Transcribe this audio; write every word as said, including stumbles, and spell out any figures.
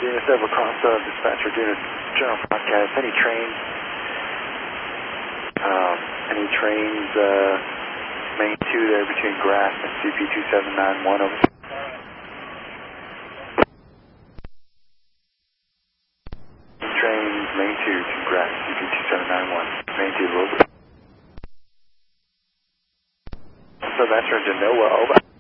Unit seven across uh, dispatcher, doing a general broadcast. Any trains, um, any trains, uh, main two there between Grass and C P two seven nine one over. Trains, main two, between Grass and C P two seven nine one. Main two, over. So that's for Genoa, over.